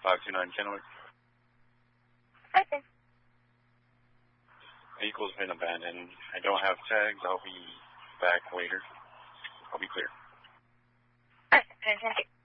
529 Kennewick. Okay. Vehicle's been abandoned. I don't have tags. I'll be back later. I'll be clear. All right. Fantastic.